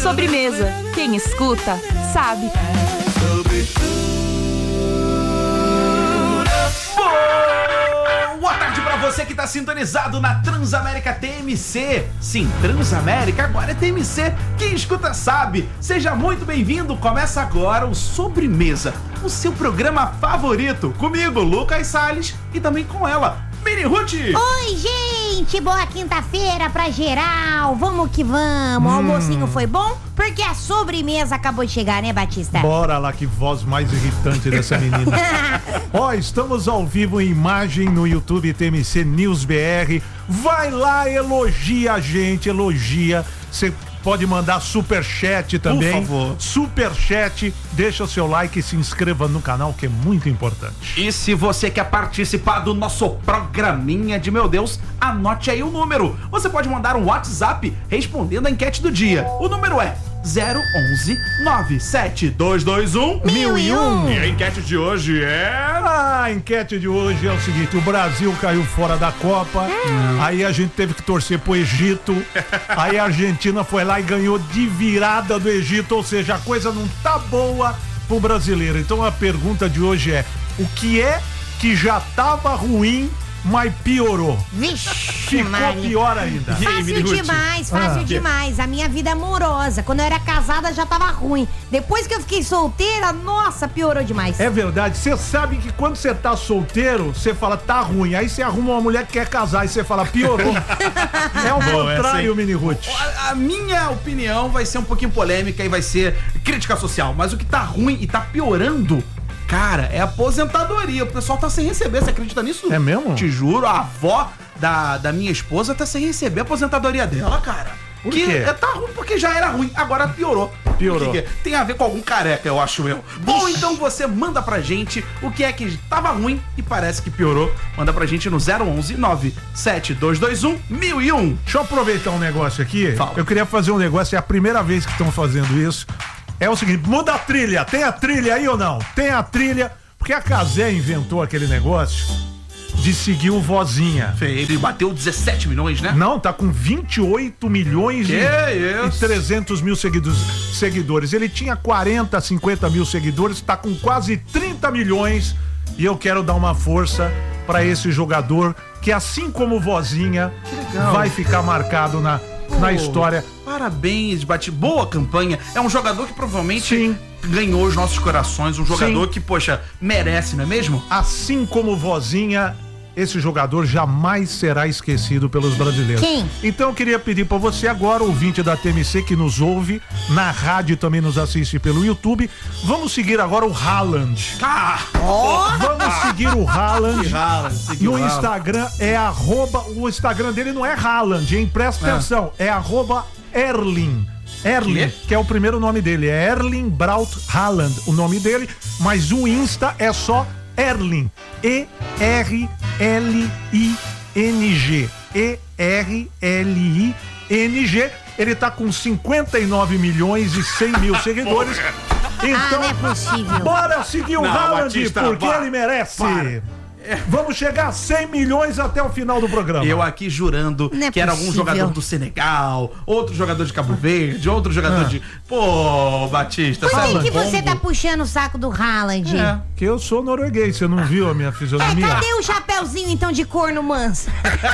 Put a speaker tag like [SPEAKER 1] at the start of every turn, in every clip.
[SPEAKER 1] Sobremesa. Quem escuta, sabe.
[SPEAKER 2] Boa tarde pra você que tá sintonizado na Transamérica TMC. Sim, Transamérica agora é TMC. Quem escuta sabe. Seja muito bem-vindo. Começa agora o Sobremesa, o seu programa favorito. Comigo, Lucas Salles, e também com ela, Mini Ruth.
[SPEAKER 3] Oi, gente! Boa quinta-feira pra geral! Vamos que vamos! O almocinho foi bom? Porque a sobremesa acabou de chegar, né, Batista?
[SPEAKER 4] Bora lá, que voz mais irritante dessa menina. Ó, estamos ao vivo em imagem no YouTube TMC News BR. Vai lá, elogia a gente, elogia. Você pode mandar superchat também.
[SPEAKER 2] Por favor.
[SPEAKER 4] Superchat, deixa o seu like e se inscreva no canal, que é muito importante.
[SPEAKER 2] E se você quer participar do nosso programinha de meu Deus, anote aí o número. Você pode mandar um WhatsApp respondendo a enquete do dia. O número é 011 97221 1001. E a enquete de hoje é...
[SPEAKER 4] A enquete de hoje é o seguinte: o Brasil caiu fora da Copa, aí a gente teve que torcer pro Egito, aí a Argentina foi lá e ganhou de virada do Egito, ou seja, a coisa não tá boa pro brasileiro. Então a pergunta de hoje é: o que é que já tava ruim, mas piorou?
[SPEAKER 3] Vixe,
[SPEAKER 4] Ficou
[SPEAKER 3] Maria.
[SPEAKER 4] pior ainda.
[SPEAKER 3] Fácil demais. A minha vida amorosa, quando eu era casada já tava ruim. Depois que eu fiquei solteira, nossa, piorou demais.
[SPEAKER 4] É verdade, você sabe que quando você tá solteiro, você fala tá ruim, aí você arruma uma mulher que quer casar e você fala piorou. É o contrário, Mini Ruth.
[SPEAKER 2] A minha opinião vai ser um pouquinho polêmica e vai ser crítica social, mas o que tá ruim e tá piorando, cara, é aposentadoria. O pessoal tá sem receber, você acredita nisso?
[SPEAKER 4] É mesmo?
[SPEAKER 2] Te juro, a avó da minha esposa tá sem receber a aposentadoria dela, cara.
[SPEAKER 4] Por quê?
[SPEAKER 2] Tá ruim porque já era ruim, agora piorou.
[SPEAKER 4] Piorou.
[SPEAKER 2] Que tem a ver com algum careca, eu acho eu. Bom, então você manda pra gente o que é que tava ruim e parece que piorou. Manda pra gente no 011 97221 1001.
[SPEAKER 4] Deixa eu aproveitar um negócio aqui.
[SPEAKER 2] Fala.
[SPEAKER 4] Eu queria fazer um negócio, é a primeira vez que estão fazendo isso. É o seguinte, muda a trilha. Tem a trilha aí ou não? Tem a trilha, porque a Cazé inventou aquele negócio de seguir o Vozinha.
[SPEAKER 2] Ele bateu 17 milhões, né?
[SPEAKER 4] Não, tá com 28 milhões e 300 mil seguidores. Ele tinha 40, 50 mil seguidores, tá com quase 30 milhões. E eu quero dar uma força pra esse jogador, que assim como o Vozinha, vai ficar marcado na história.
[SPEAKER 2] Parabéns, Bate. Boa campanha. É um jogador que provavelmente ganhou os nossos corações. Um jogador que, poxa, merece, não é mesmo?
[SPEAKER 4] Assim como o Vozinha, esse jogador jamais será esquecido pelos brasileiros.
[SPEAKER 3] Quem?
[SPEAKER 4] Então eu queria pedir pra você agora, ouvinte da TMC que nos ouve, na rádio também nos assiste pelo YouTube, vamos seguir agora o Haaland. Vamos seguir o Haaland. No Instagram o Instagram dele não é Haaland, hein? Presta atenção, é @Erling. Erling, que é o primeiro nome dele, é Erling Braut Haaland, o nome dele, mas o Insta é só Erling, ERLING, ERLING. Ele tá com 59 milhões e 100 mil seguidores. Então,
[SPEAKER 3] não é possível.
[SPEAKER 4] Bora seguir o Haaland,
[SPEAKER 2] Batista,
[SPEAKER 4] porque ele merece. Vamos chegar a 100 milhões até o final do programa.
[SPEAKER 2] Eu aqui jurando que era algum jogador do Senegal, outro jogador de Cabo Verde, outro jogador de... Pô, Batista,
[SPEAKER 3] Por
[SPEAKER 2] sabe?
[SPEAKER 3] que você tá puxando o saco do Haaland?
[SPEAKER 4] Que eu sou norueguês, você não viu a minha fisionomia?
[SPEAKER 3] Cadê o chapeuzinho, então, de corno manso?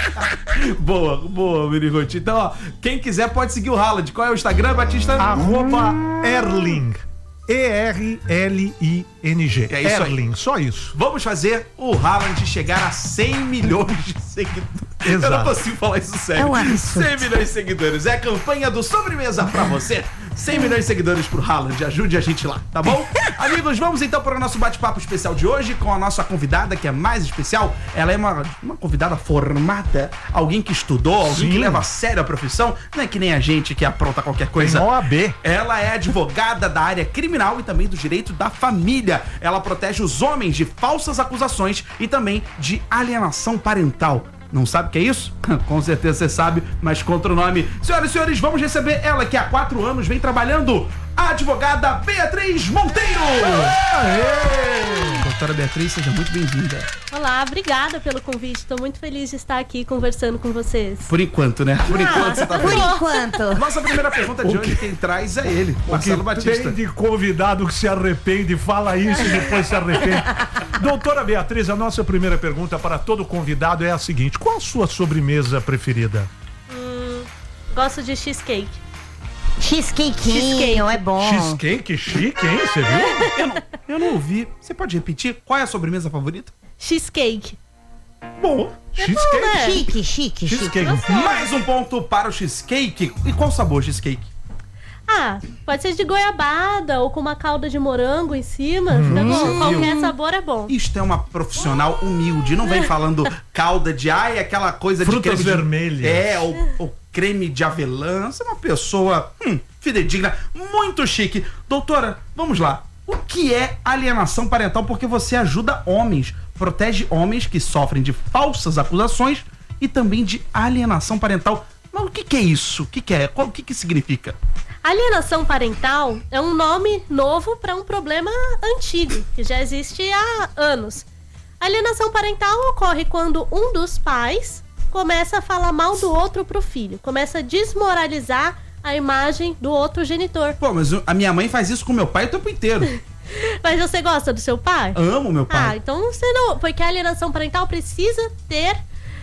[SPEAKER 2] Boa, Mini Ruth. Então, ó, quem quiser pode seguir o Haaland. Qual é o Instagram, Batista?
[SPEAKER 4] @Erling. ERLING.
[SPEAKER 2] É isso aí.
[SPEAKER 4] Erling, só isso.
[SPEAKER 2] Vamos fazer o Haaland chegar a 100 milhões de seguidores.
[SPEAKER 4] Exato.
[SPEAKER 2] Eu não consigo falar isso sério.
[SPEAKER 3] É um absurdo.
[SPEAKER 2] 100 milhões de seguidores. É a campanha do Sobremesa pra você. 100 milhões de seguidores pro Haaland. Ajude a gente lá, tá bom? Amigos, vamos então para o nosso bate-papo especial de hoje com a nossa convidada, que é mais especial. Ela é uma convidada formada, alguém que estudou, alguém que leva a sério a profissão. Não é que nem a gente que apronta qualquer coisa.
[SPEAKER 4] Tem OAB.
[SPEAKER 2] Ela é advogada da área criminal e também do direito da família. Ela protege os homens de falsas acusações e também de alienação parental. Não sabe o que é isso? Com certeza você sabe, mas contra o nome. Senhoras e senhores, vamos receber ela que há 4 anos vem trabalhando, a advogada Beatriz Monteiro. doutora Beatriz, seja muito bem-vinda.
[SPEAKER 5] Olá, obrigada pelo convite. Estou muito feliz de estar aqui conversando com vocês.
[SPEAKER 2] Por enquanto, né? Por enquanto você tá
[SPEAKER 3] Por
[SPEAKER 2] feliz.
[SPEAKER 3] enquanto.
[SPEAKER 2] Nossa primeira pergunta de hoje, quem traz é ele, Marcelo Batista.
[SPEAKER 4] Tem de convidado que se arrepende, fala isso e depois se arrepende. Doutora Beatriz, a nossa primeira pergunta para todo convidado é a seguinte: qual a sua sobremesa preferida?
[SPEAKER 5] Gosto de cheesecake.
[SPEAKER 3] Cheesecakezinho, é bom.
[SPEAKER 4] Cheesecake chique, hein? Você viu?
[SPEAKER 2] Eu não ouvi. Você pode repetir? Qual é a sobremesa favorita?
[SPEAKER 5] Cheesecake.
[SPEAKER 2] Bom,
[SPEAKER 4] Cheesecake.
[SPEAKER 5] né?
[SPEAKER 3] Chique.
[SPEAKER 4] Cheesecake.
[SPEAKER 2] mais um ponto para o cheesecake. E qual sabor cheesecake?
[SPEAKER 5] Ah, pode ser de goiabada ou com uma calda de morango em cima. Fica bom. Qualquer sabor é bom.
[SPEAKER 2] Isto é uma profissional humilde. Não vem falando calda de aquela coisa
[SPEAKER 4] Frutas
[SPEAKER 2] de creme
[SPEAKER 4] vermelhas.
[SPEAKER 2] ou creme de avelã. Você é uma pessoa fidedigna, muito chique. Doutora, vamos lá. O que é alienação parental? Porque você ajuda homens, protege homens que sofrem de falsas acusações e também de alienação parental. Mas o que é isso? O que é? O que significa?
[SPEAKER 5] Alienação parental é um nome novo para um problema antigo, que já existe há anos. Alienação parental ocorre quando um dos pais começa a falar mal do outro pro filho, começa a desmoralizar a imagem do outro genitor.
[SPEAKER 2] Pô, mas a minha mãe faz isso com meu pai o tempo inteiro.
[SPEAKER 5] Mas você gosta do seu pai?
[SPEAKER 2] Amo meu pai.
[SPEAKER 5] Ah, então você não... Porque a alienação parental precisa ter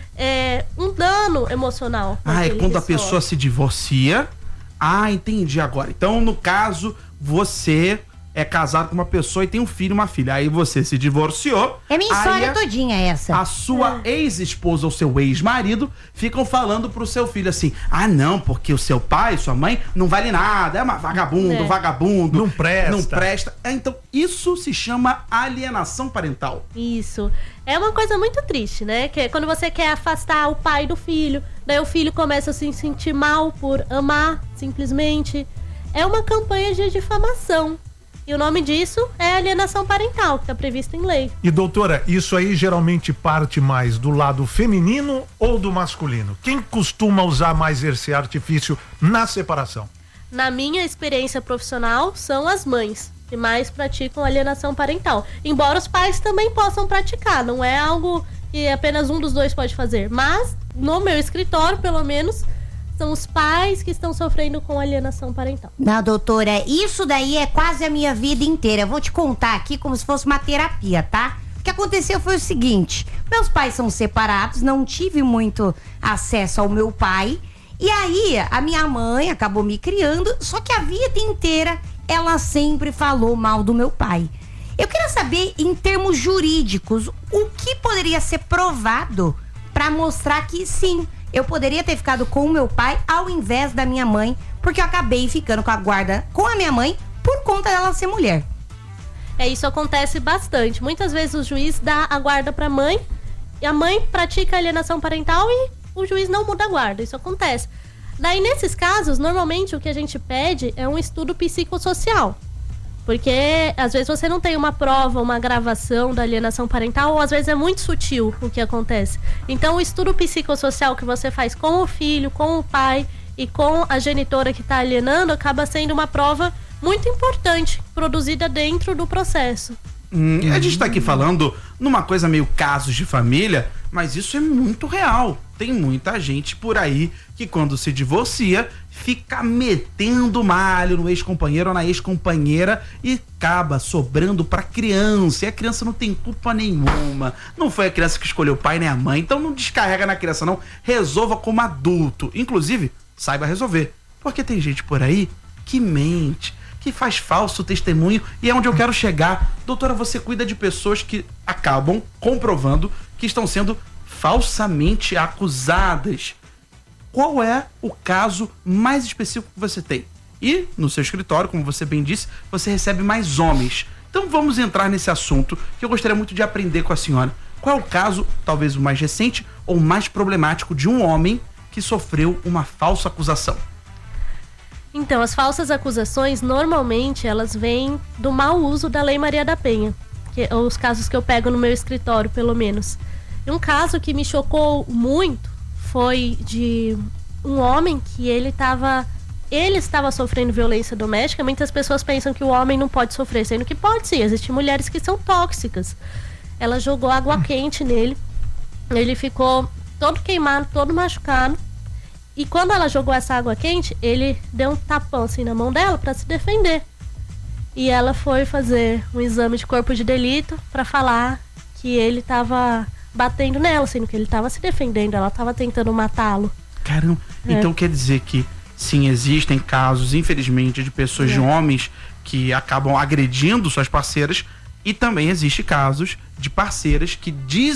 [SPEAKER 5] um dano emocional.
[SPEAKER 2] É quando a pessoa se divorcia. Ah, entendi agora. Então, no caso, você é casado com uma pessoa e tem um filho e uma filha. Aí você se divorciou.
[SPEAKER 3] É minha história todinha essa.
[SPEAKER 2] A sua ex-esposa ou seu ex-marido ficam falando pro seu filho assim: ah, não, porque o seu pai, sua mãe, não vale nada, é uma vagabundo.
[SPEAKER 4] Não presta.
[SPEAKER 2] Então, isso se chama alienação parental.
[SPEAKER 5] Isso. É uma coisa muito triste, né? Que é quando você quer afastar o pai do filho, daí o filho começa a se sentir mal por amar, simplesmente. É uma campanha de difamação. E o nome disso é alienação parental, que está previsto em lei.
[SPEAKER 4] E doutora, isso aí geralmente parte mais do lado feminino ou do masculino? Quem costuma usar mais esse artifício na separação?
[SPEAKER 5] Na minha experiência profissional, são as mães que mais praticam alienação parental. Embora os pais também possam praticar, não é algo que apenas um dos dois pode fazer. Mas, no meu escritório, pelo menos, são os pais que estão sofrendo com alienação parental.
[SPEAKER 3] Não, doutora, isso daí é quase a minha vida inteira. Eu vou te contar aqui como se fosse uma terapia, tá? O que aconteceu foi o seguinte: meus pais são separados, não tive muito acesso ao meu pai. E aí, a minha mãe acabou me criando, só que a vida inteira ela sempre falou mal do meu pai. Eu queria saber, em termos jurídicos, o que poderia ser provado para mostrar que sim, eu poderia ter ficado com o meu pai ao invés da minha mãe, porque eu acabei ficando com a guarda com a minha mãe por conta dela ser mulher.
[SPEAKER 5] Isso acontece bastante. Muitas vezes o juiz dá a guarda para a mãe e a mãe pratica alienação parental e o juiz não muda a guarda. Isso acontece. Daí, nesses casos, normalmente o que a gente pede é um estudo psicossocial. Porque às vezes você não tem uma prova, uma gravação da alienação parental, ou às vezes é muito sutil o que acontece. Então o estudo psicossocial que você faz com o filho, com o pai e com a genitora que está alienando acaba sendo uma prova muito importante, produzida dentro do processo.
[SPEAKER 2] A gente tá aqui falando numa coisa meio casos de família, mas isso é muito real. Tem muita gente por aí que quando se divorcia fica metendo malho no ex-companheiro ou na ex-companheira e acaba sobrando pra criança. E a criança não tem culpa nenhuma. Não foi a criança que escolheu o pai nem a mãe. Então não descarrega na criança, não. Resolva como adulto. Inclusive, saiba resolver. Porque tem gente por aí que mente, que faz falso testemunho, e é onde eu quero chegar. Doutora, você cuida de pessoas que acabam comprovando que estão sendo falsamente acusadas. Qual é o caso mais específico que você tem? E no seu escritório, como você bem disse, você recebe mais homens. Então vamos entrar nesse assunto que eu gostaria muito de aprender com a senhora. Qual é o caso, talvez o mais recente ou mais problemático, de um homem que sofreu uma falsa acusação?
[SPEAKER 5] Então, as falsas acusações, normalmente, elas vêm do mau uso da Lei Maria da Penha. Que é os casos que eu pego no meu escritório, pelo menos. E um caso que me chocou muito foi de um homem que ele estava ele estava sofrendo violência doméstica, muitas pessoas pensam que o homem não pode sofrer, sendo que pode sim. Existem mulheres que são tóxicas. Ela jogou água quente nele, ele ficou todo queimado, todo machucado. E quando ela jogou essa água quente, ele deu um tapão assim na mão dela para se defender. E ela foi fazer um exame de corpo de delito para falar que ele estava batendo nela, sendo que ele estava se defendendo, ela estava tentando matá-lo.
[SPEAKER 2] Caramba, então quer dizer que sim, existem casos, infelizmente, de pessoas, de homens que acabam agredindo suas parceiras, e também existe casos de parceiras que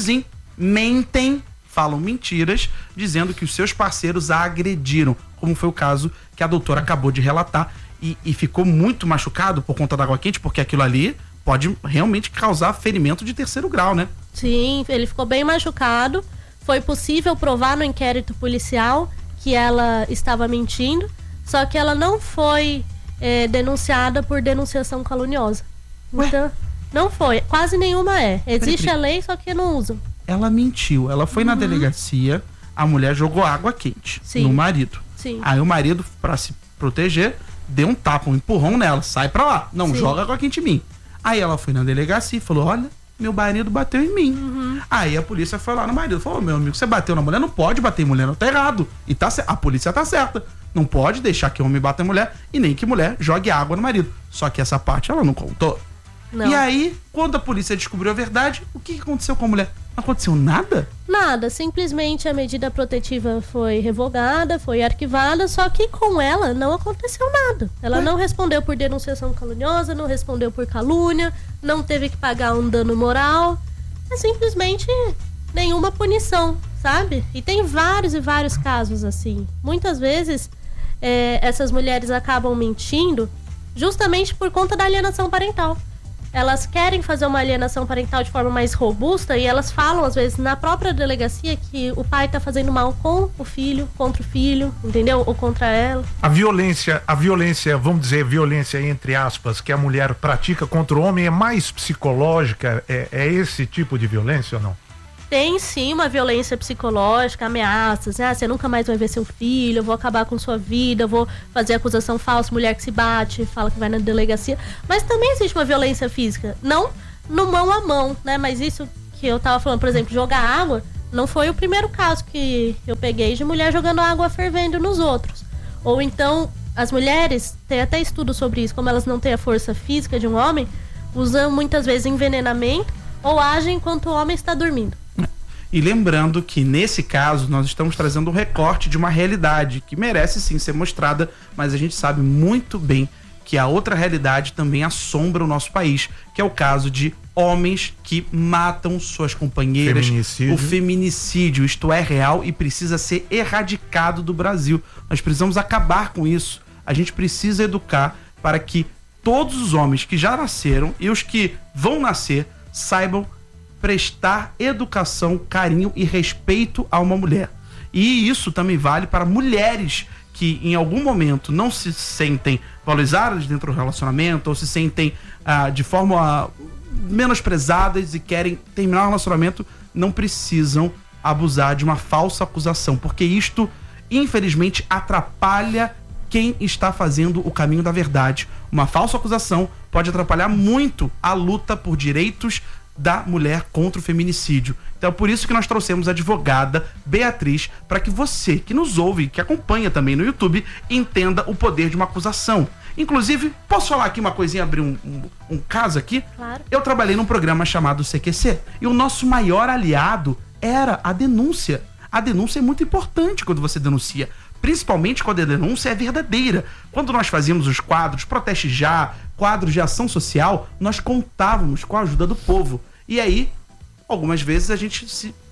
[SPEAKER 2] mentem, falam mentiras, dizendo que os seus parceiros a agrediram, como foi o caso que a doutora acabou de relatar, e ficou muito machucado por conta da água quente, porque aquilo ali pode realmente causar ferimento de 3º grau, né? Sim,
[SPEAKER 5] ele ficou bem machucado. Foi possível provar no inquérito policial que ela estava mentindo, só que ela não foi denunciada por denunciação caluniosa. Então, não foi. Quase nenhuma é. Existe a lei, só que não usam. Ela mentiu. Ela foi na delegacia, a mulher jogou água quente no marido. Sim. Aí o marido, pra se proteger, deu um tapa, um empurrão nela. Sai pra lá. Não joga água quente em mim. Aí ela foi na delegacia e falou, olha, meu marido bateu em mim. Aí a polícia foi lá no marido, falou, meu amigo, você bateu na mulher, não pode bater em mulher, não, tá errado. E a polícia tá certa. Não pode deixar que homem bata em mulher e nem que mulher jogue água no marido. Só que essa parte ela não contou. Não. E aí, quando a polícia descobriu a verdade, o que aconteceu com a mulher? Não aconteceu nada? Nada, simplesmente a medida protetiva foi revogada, foi arquivada, só que com ela não aconteceu nada. Ela não respondeu por denunciação caluniosa, não respondeu por calúnia, não teve que pagar um dano moral. É simplesmente nenhuma punição, sabe? E tem vários e vários casos assim. Muitas vezes essas mulheres acabam mentindo justamente por conta da alienação parental. Elas querem fazer uma alienação parental de forma mais robusta e elas falam, às vezes, na própria delegacia que o pai tá fazendo mal com o filho, contra o filho, entendeu? Ou contra ela. A violência, vamos dizer, violência entre aspas, que a mulher pratica contra o homem é mais psicológica? É esse tipo de violência ou não? Tem sim uma violência psicológica, ameaças, você nunca mais vai ver seu filho, eu vou acabar com sua vida, eu vou fazer acusação falsa, mulher que se bate, fala que vai na delegacia. Mas também existe uma violência física, não no mão a mão, né? Mas isso que eu tava falando, por exemplo, jogar água, não foi o primeiro caso que eu peguei de mulher jogando água fervendo nos outros. Ou então, as mulheres, tem até estudo sobre isso, como elas não têm a força física de um homem, usam muitas vezes envenenamento ou agem enquanto o homem está dormindo. E lembrando que nesse caso nós estamos trazendo um recorte de uma realidade que merece sim ser mostrada, mas a gente sabe muito bem que a outra realidade também assombra o nosso país, que é o caso de homens que matam suas companheiras. O feminicídio, isto é real e precisa ser erradicado do Brasil. Nós precisamos acabar com isso. A gente precisa educar para que todos os homens que já nasceram e os que vão nascer saibam prestar educação, carinho e respeito a uma mulher. E isso também vale para mulheres que em algum momento não se sentem valorizadas dentro do relacionamento ou se sentem de forma menosprezadas e querem terminar o relacionamento, não precisam abusar de uma falsa acusação, porque isto infelizmente atrapalha quem está fazendo o caminho da verdade. Uma falsa acusação pode atrapalhar muito a luta por direitos da mulher contra o feminicídio. Então é por isso que nós trouxemos a advogada Beatriz, para que você que nos ouve, que acompanha também no YouTube, entenda o poder de uma acusação. Inclusive, posso falar aqui uma coisinha, abrir um caso aqui? Claro. Eu trabalhei num programa chamado CQC e o nosso maior aliado era a denúncia. A denúncia é muito importante quando você denuncia, principalmente quando a denúncia é verdadeira. Quando nós fazíamos os quadros Proteste Já, quadros de ação social, nós contávamos com a ajuda do povo. E aí, algumas vezes a gente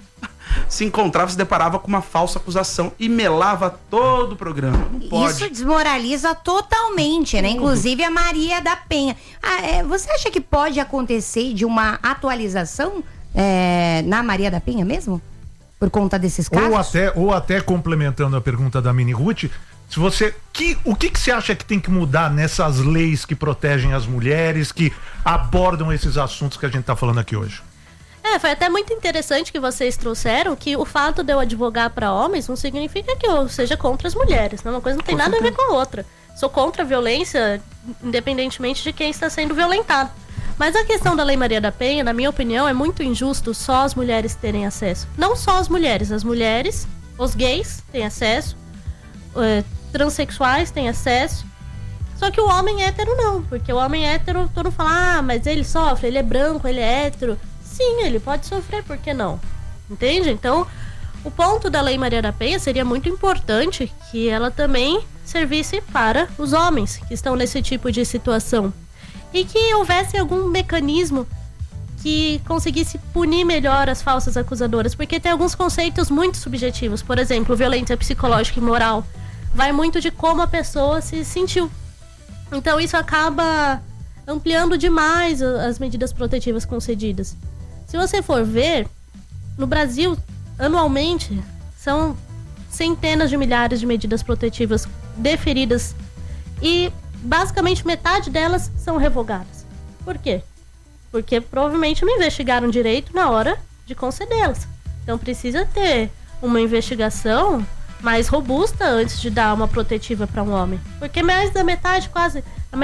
[SPEAKER 5] se encontrava, se deparava com uma falsa acusação e melava todo o programa. Não pode. Isso desmoraliza totalmente, né? Inclusive a Maria da Penha. Você acha que pode acontecer de uma atualização na Maria da Penha mesmo? Por conta desses casos? Ou até complementando a pergunta da Mini Ruth, se você, o que você acha que tem que mudar nessas leis que protegem as mulheres, que abordam esses assuntos que a gente está falando aqui hoje? Foi até muito interessante que vocês trouxeram que o fato de eu advogar para homens não significa que eu seja contra as mulheres, né? Uma coisa não tem nada a ver com a outra. Sou contra a violência, independentemente de quem está sendo violentado. Mas a questão da Lei Maria da Penha, na minha opinião, é muito injusto só as mulheres terem acesso. Não só as mulheres, os gays têm acesso, transexuais têm acesso. Só que o homem hétero não, porque o homem hétero, todo mundo fala, mas ele sofre, ele é branco, ele é hétero. Sim, ele pode sofrer, por que não? Entende? Então, o ponto da Lei Maria da Penha seria muito importante que ela também servisse para os homens que estão nesse tipo de situação. E que houvesse algum mecanismo que conseguisse punir melhor as falsas acusadoras, porque tem alguns conceitos muito subjetivos. Por exemplo, violência psicológica e moral vai muito de como a pessoa se sentiu. Então isso acaba ampliando demais as medidas protetivas concedidas. Se você for ver, no Brasil, anualmente, são centenas de milhares de medidas protetivas deferidas e basicamente metade delas são revogadas. Por quê? Porque provavelmente não investigaram direito na hora de concedê-las. Então precisa ter uma investigação mais robusta antes de dar uma protetiva para um homem. Porque mais da metade, quase a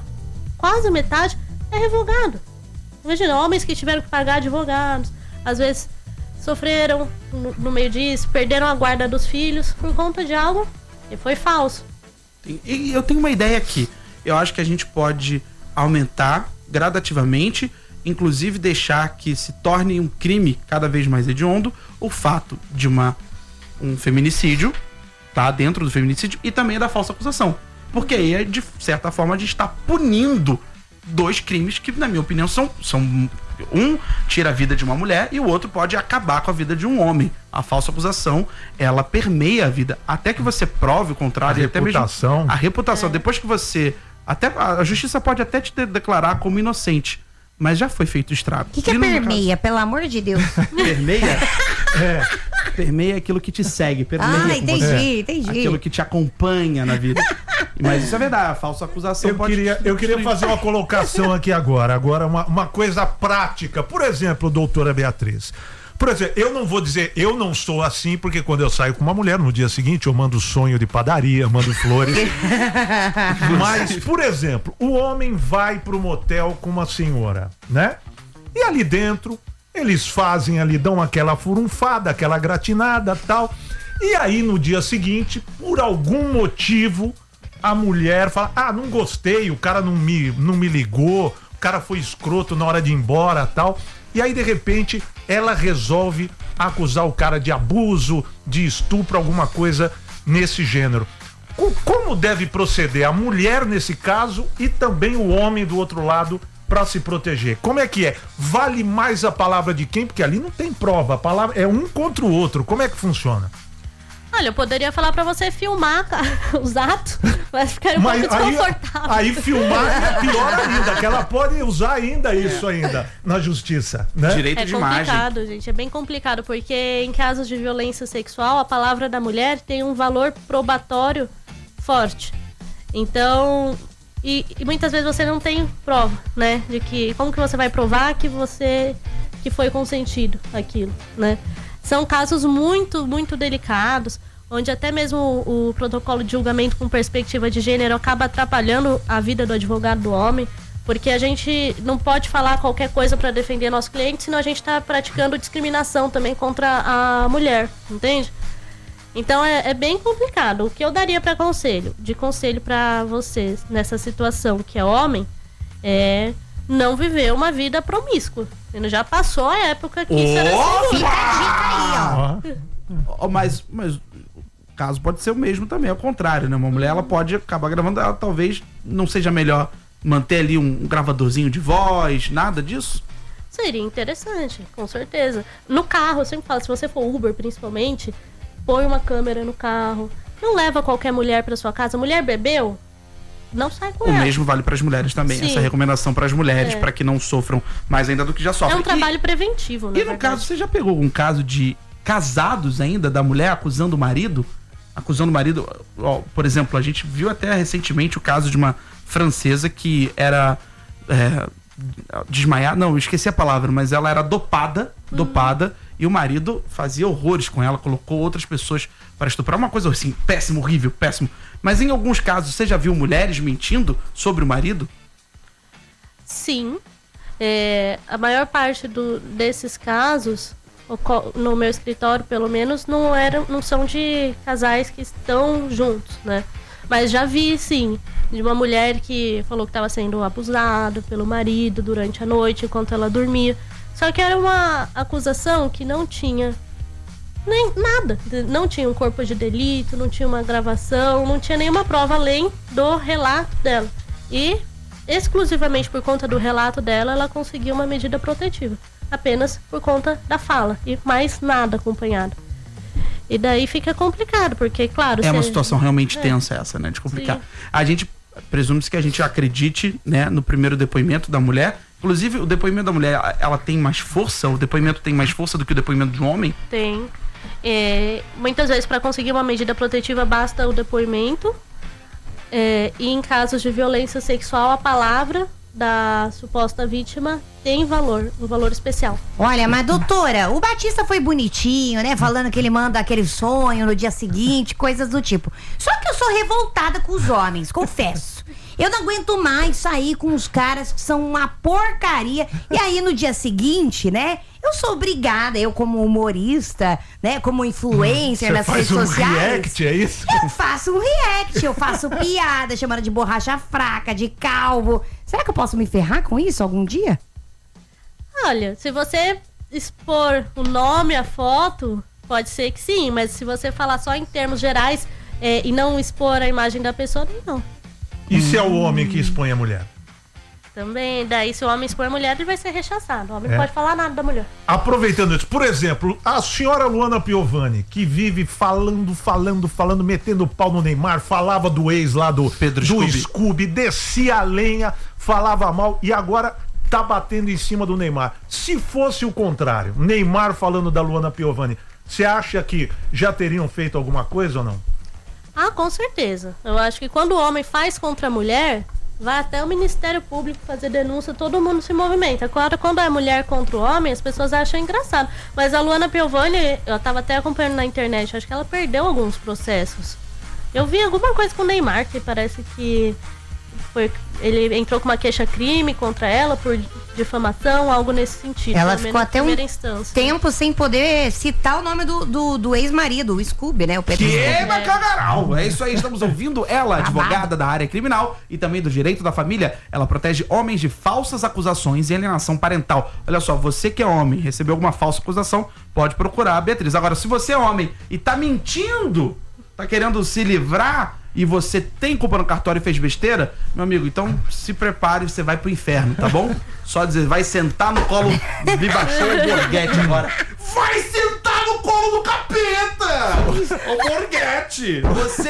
[SPEAKER 5] metade é revogado. Imagina, homens que tiveram que pagar advogados, às vezes sofreram no meio disso, perderam a guarda dos filhos por conta de algo que foi falso.
[SPEAKER 2] E eu tenho uma ideia aqui. Eu acho que a gente pode aumentar gradativamente, inclusive deixar que se torne um crime cada vez mais hediondo o fato de um feminicídio, tá? Dentro do feminicídio e também da falsa acusação. Porque aí, de certa forma, a gente está punindo dois crimes que, na minha opinião, são um tira a vida de uma mulher e o outro pode acabar com a vida de um homem. A falsa acusação, ela permeia a vida. Até que você prove o contrário. A reputação. Depois que você... a justiça pode até te declarar como inocente. Mas já foi feito estrago.
[SPEAKER 3] O que é permeia, pelo amor de Deus?
[SPEAKER 2] Permeia? Permeia aquilo que te segue. Permeia
[SPEAKER 3] entendi.
[SPEAKER 2] Aquilo que te acompanha na vida. Mas isso é verdade, a falsa acusação
[SPEAKER 4] Eu queria fazer uma colocação aqui agora. Agora, uma coisa prática. Por exemplo, doutora Beatriz. Por exemplo, eu não vou dizer, eu não sou assim, porque quando eu saio com uma mulher, no dia seguinte eu mando sonho de padaria, mando flores. Mas, por exemplo, o homem vai pro motel com uma senhora, né? E ali dentro, eles fazem ali, dão aquela furunfada, aquela gratinada, tal. E aí, no dia seguinte, por algum motivo, a mulher fala, não gostei, o cara não me ligou, o cara foi escroto na hora de ir embora, tal. E aí, de repente, ela resolve acusar o cara de abuso, de estupro, alguma coisa nesse gênero. Como deve proceder a mulher nesse caso e também o homem do outro lado para se proteger? Como é que é? Vale mais a palavra de quem? Porque ali não tem prova, a palavra é um contra o outro. Como é que funciona?
[SPEAKER 5] Olha, eu poderia falar pra você filmar os atos, mas ficaria um pouco desconfortável.
[SPEAKER 4] Aí filmar é pior ainda, que ela pode usar ainda isso ainda na justiça, né?
[SPEAKER 2] Direito de imagem. É
[SPEAKER 5] complicado, gente, é bem complicado, porque em casos de violência sexual, a palavra da mulher tem um valor probatório forte. Então, e muitas vezes você não tem prova, né? De que, como que você vai provar que foi consentido aquilo, né? São casos muito, muito delicados, onde até mesmo o protocolo de julgamento com perspectiva de gênero acaba atrapalhando a vida do advogado do homem, porque a gente não pode falar qualquer coisa para defender nosso cliente, senão a gente está praticando discriminação também contra a mulher, entende? Então é bem complicado. O que eu daria de conselho para vocês nessa situação, que é homem, é não viver uma vida promíscua. Já passou a época que isso era seguro.
[SPEAKER 3] Fica a dica aí, ó.
[SPEAKER 2] Mas o caso pode ser o mesmo também, ao contrário, né? Uma mulher, ela pode acabar gravando, ela talvez não seja melhor manter ali um gravadorzinho de voz, nada disso?
[SPEAKER 5] Seria interessante, com certeza. No carro, eu sempre falo, se você for Uber, principalmente, põe uma câmera no carro. Não leva qualquer mulher pra sua casa. Mulher bebeu? Não sai com ela.
[SPEAKER 2] O mesmo vale para as mulheres também. Sim. Essa recomendação para as mulheres, para que não sofram mais ainda do que já sofrem.
[SPEAKER 5] É um trabalho preventivo, né?
[SPEAKER 2] E no caso, você já pegou um caso de casados ainda, da mulher acusando o marido? Ó, por exemplo, a gente viu até recentemente o caso de uma francesa que era desmaiada, não, eu esqueci a palavra, mas ela era dopada, e o marido fazia horrores com ela, colocou outras pessoas para estuprar, uma coisa assim, péssimo, horrível, péssimo. Mas em alguns casos, você já viu mulheres mentindo sobre o marido?
[SPEAKER 5] Sim. A maior parte desses casos, no meu escritório pelo menos, não são de casais que estão juntos, né? Mas já vi, sim, de uma mulher que falou que estava sendo abusada pelo marido durante a noite, enquanto ela dormia. Só que era uma acusação que não tinha nem nada. Não tinha um corpo de delito, não tinha uma gravação, não tinha nenhuma prova além do relato dela. E, exclusivamente por conta do relato dela, ela conseguiu uma medida protetiva. Apenas por conta da fala. E mais nada acompanhado. E daí fica complicado, porque, claro...
[SPEAKER 2] É uma situação realmente tensa essa, né? De complicar. Sim. A gente presume-se que a gente acredite, né, no primeiro depoimento da mulher. Inclusive, o depoimento da mulher, ela tem mais força? O depoimento tem mais força do que o depoimento de um homem?
[SPEAKER 5] Tem. Muitas vezes, para conseguir uma medida protetiva, basta o depoimento. E em casos de violência sexual, a palavra da suposta vítima tem um valor especial.
[SPEAKER 3] Olha, mas doutora, o Batista foi bonitinho, né? Falando que ele manda aquele sonho no dia seguinte, coisas do tipo. Só que eu sou revoltada com os homens, confesso. Eu não aguento mais sair com os caras que são uma porcaria. E aí no dia seguinte, né? Eu sou obrigada, eu como humorista, né? Como influencer nas redes sociais. Você faz um
[SPEAKER 4] react, é isso?
[SPEAKER 3] Eu faço um react, eu faço piada, chamando de borracha fraca, de calvo. Será que eu posso me ferrar com isso algum dia?
[SPEAKER 5] Olha, se você expor o nome, a foto, pode ser que sim. Mas se você falar só em termos gerais e não expor a imagem da pessoa, não.
[SPEAKER 4] E se é o homem que expõe a mulher?
[SPEAKER 5] Também, daí se o homem expõe a mulher, ele vai ser rechaçado. O homem não pode falar nada da mulher.
[SPEAKER 4] Aproveitando isso, por exemplo, a senhora Luana Piovani, que vive falando, metendo pau no Neymar, falava do ex lá do Scooby, descia a lenha, falava mal e agora tá batendo em cima do Neymar. Se fosse o contrário, Neymar falando da Luana Piovani, você acha que já teriam feito alguma coisa ou não?
[SPEAKER 5] Ah, com certeza. Eu acho que quando o homem faz contra a mulher, vai até o Ministério Público fazer denúncia, todo mundo se movimenta. Agora, quando é mulher contra o homem, as pessoas acham engraçado. Mas a Luana Piovani, eu tava até acompanhando na internet, acho que ela perdeu alguns processos. Eu vi alguma coisa com o Neymar, que parece que ele entrou com uma queixa-crime contra ela por difamação, algo nesse sentido.
[SPEAKER 3] Ela ficou até um tempo sem poder citar o nome do ex-marido, o Scooby, né? O Pedro
[SPEAKER 2] Scooby. Cagaral! É isso aí, estamos ouvindo ela, advogada da área criminal e também do direito da família. Ela protege homens de falsas acusações e alienação parental. Olha só, você que é homem, recebeu alguma falsa acusação, pode procurar a Beatriz. Agora, se você é homem e tá mentindo, tá querendo se livrar e você tem culpa no cartório e fez besteira, meu amigo, então se prepare, você vai pro inferno, tá bom? Só dizer, vai sentar no colo, me baixou o Borghetti agora. Vai sentar no colo do capeta! Ô Borghetti!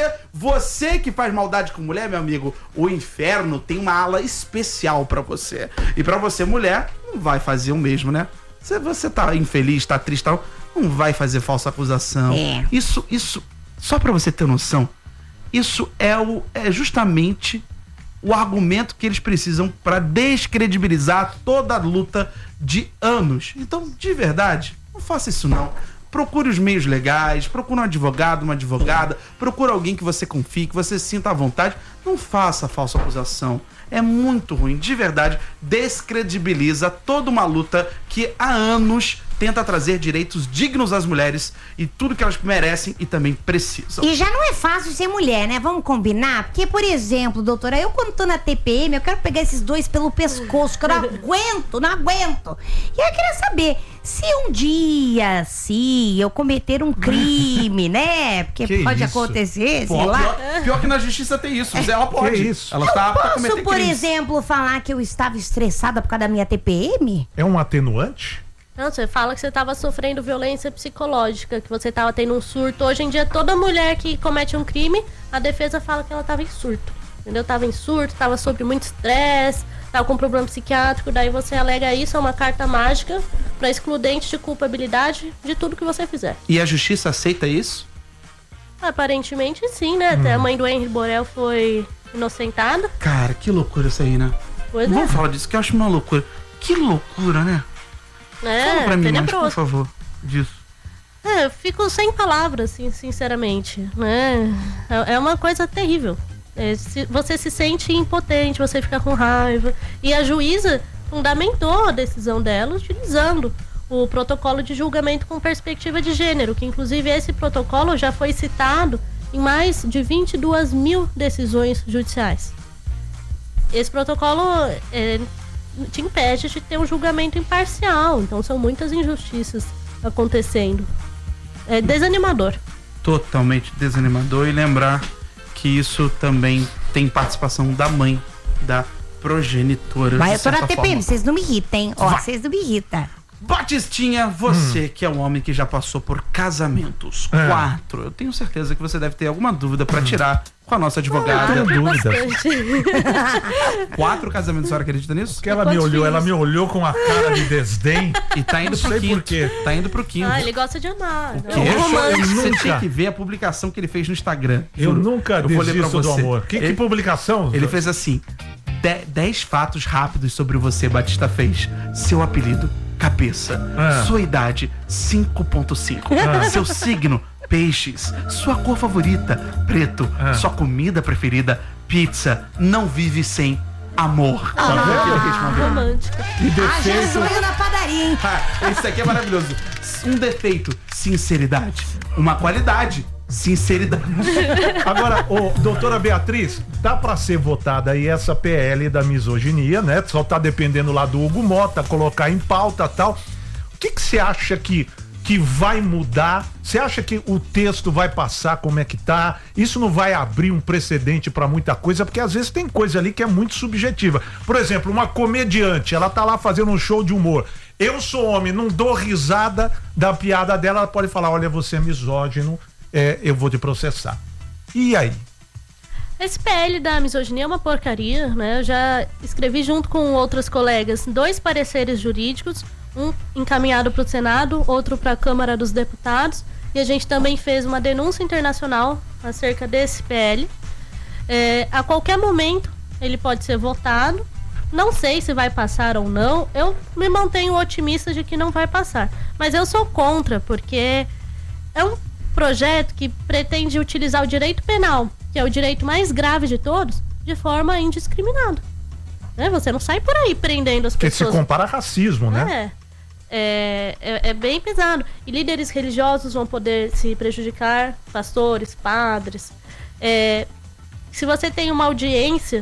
[SPEAKER 2] Você que faz maldade com mulher, meu amigo, o inferno tem uma ala especial pra você. E pra você, mulher, não vai fazer o mesmo, né? Se você tá infeliz, tá triste, não vai fazer falsa acusação. Isso, só pra você ter noção, isso é justamente o argumento que eles precisam para descredibilizar toda a luta de anos. Então, de verdade, não faça isso não. Procure os meios legais, procure um advogado, uma advogada, procure alguém que você confie, que você sinta à vontade. Não faça falsa acusação. É muito ruim, de verdade, descredibiliza toda uma luta que há anos tenta trazer direitos dignos às mulheres e tudo que elas merecem e também precisam.
[SPEAKER 3] E já não é fácil ser mulher, né? Vamos combinar? Porque, por exemplo, doutora, eu quando tô na TPM, eu quero pegar esses dois pelo pescoço, que eu não aguento. E eu queria saber, se um dia, eu cometer um crime, né? Porque
[SPEAKER 4] que
[SPEAKER 3] pode
[SPEAKER 4] isso?
[SPEAKER 3] acontecer, sei lá.
[SPEAKER 2] Pior que na justiça tem isso, ela pode.
[SPEAKER 4] Que isso?
[SPEAKER 2] Ela tá pra cometer
[SPEAKER 3] Posso, por
[SPEAKER 2] crimes.
[SPEAKER 3] exemplo, falar que eu estava estressada por causa da minha TPM?
[SPEAKER 4] É um atenuante?
[SPEAKER 5] Não, você fala que você estava sofrendo violência psicológica, que você estava tendo um surto. Hoje em dia, toda mulher que comete um crime, a defesa fala que ela estava em surto. Entendeu? Estava em surto, estava sob muito estresse, estava com problema psiquiátrico. Daí você alega isso, é uma carta mágica para excludente de culpabilidade de tudo que você fizer.
[SPEAKER 2] E a justiça aceita isso?
[SPEAKER 5] Aparentemente sim, né? Até a mãe do Henry Borel foi inocentada.
[SPEAKER 2] Cara, que loucura isso aí, né?
[SPEAKER 5] Pois
[SPEAKER 2] Vamos falar disso, que eu acho uma loucura. Que loucura, né? Fala pra mim mais, por favor, disso.
[SPEAKER 5] Eu fico sem palavras, assim, sinceramente, né? É uma coisa terrível. Você se sente impotente, você fica com raiva. E a juíza fundamentou a decisão dela utilizando o protocolo de julgamento com perspectiva de gênero, que inclusive esse protocolo já foi citado em mais de 22 mil decisões judiciais. Esse protocolo te impede de ter um julgamento imparcial, então são muitas injustiças acontecendo. É desanimador.
[SPEAKER 2] Totalmente desanimador, e lembrar que isso também tem participação da mãe, da progenitora.
[SPEAKER 3] Mas eu tô na TPM, vocês não me irritem, ó,
[SPEAKER 2] Vai.
[SPEAKER 3] vocês não me irritam.
[SPEAKER 2] Batistinha, você que é um homem que já passou por casamentos, 4, eu tenho certeza que você deve ter alguma dúvida pra tirar com a nossa advogada.
[SPEAKER 4] Eu tenho dúvida.
[SPEAKER 2] 4 casamentos, a senhora acredita nisso?
[SPEAKER 4] Porque ela me olhou com a cara de desdém.
[SPEAKER 2] E tá indo pro
[SPEAKER 4] sei
[SPEAKER 2] quinto.
[SPEAKER 4] por quê.
[SPEAKER 2] Tá indo pro quinto.
[SPEAKER 5] Ele gosta de amar.
[SPEAKER 2] Que?
[SPEAKER 4] Eu
[SPEAKER 2] Você
[SPEAKER 4] nunca-
[SPEAKER 2] tinha que ver a publicação que ele fez no Instagram.
[SPEAKER 4] Eu
[SPEAKER 2] juro.
[SPEAKER 4] nunca
[SPEAKER 2] vou ler pra
[SPEAKER 4] desisto do
[SPEAKER 2] você.
[SPEAKER 4] amor. Que publicação?
[SPEAKER 2] Ele fez assim: 10 fatos rápidos sobre você, Batista fez. Seu apelido, cabeça. Sua idade, 5.5. Seu signo, peixes. Sua cor favorita, preto. Sua comida preferida, pizza. Não vive sem amor. Sabe o que ele respondeu?
[SPEAKER 5] Romântica.
[SPEAKER 4] E
[SPEAKER 3] Ah,
[SPEAKER 4] defeito.
[SPEAKER 3] Jesus na padaria, hein?
[SPEAKER 2] Esse aqui é maravilhoso. Um defeito, sinceridade. Uma qualidade, sinceridade.
[SPEAKER 4] Agora, doutora Beatriz, dá pra ser votada aí essa PL da misoginia, né? Só tá dependendo lá do Hugo Mota, colocar em pauta e tal. O que você acha que vai mudar? Você acha que o texto vai passar como é que tá? Isso não vai abrir um precedente pra muita coisa? Porque às vezes tem coisa ali que é muito subjetiva. Por exemplo, uma comediante, ela tá lá fazendo um show de humor. Eu sou homem, não dou risada da piada dela, ela pode falar, olha, você é misógino, eu vou te processar. E aí?
[SPEAKER 5] Esse PL da misoginia é uma porcaria, né? Eu já escrevi junto com outros colegas 2 pareceres jurídicos, um encaminhado para o Senado, outro para a Câmara dos Deputados, e a gente também fez uma denúncia internacional acerca desse PL. A qualquer momento ele pode ser votado. Não sei se vai passar ou não. Eu me mantenho otimista de que não vai passar. Mas eu sou contra, porque é um projeto que pretende utilizar o direito penal, que é o direito mais grave de todos, de forma indiscriminada. Né? Você não sai por aí prendendo as
[SPEAKER 4] Porque se
[SPEAKER 5] pessoas.
[SPEAKER 4] compara a racismo, né?
[SPEAKER 5] É bem pesado. E líderes religiosos vão poder se prejudicar, pastores, padres. Se você tem uma audiência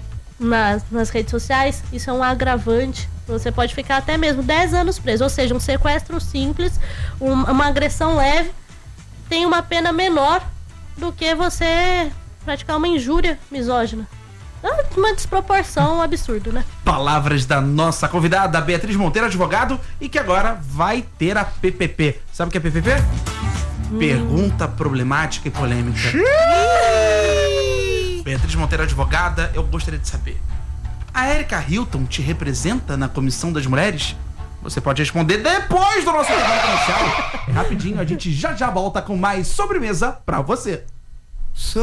[SPEAKER 5] nas redes sociais, isso é um agravante. Você pode ficar até mesmo 10 anos preso. Ou seja, um sequestro simples, uma agressão leve, tem uma pena menor do que você praticar uma injúria misógina. É uma desproporção absurda, né?
[SPEAKER 2] Palavras da nossa convidada, Beatriz Monteiro, advogado, e que agora vai ter a PPP. Sabe o que é PPP? Pergunta problemática e polêmica. Beatriz Monteiro, advogada, eu gostaria de saber: a Erika Hilton te representa na Comissão das Mulheres? Você pode responder depois do nosso intervalo comercial. Rapidinho, a gente já volta com mais sobremesa pra você.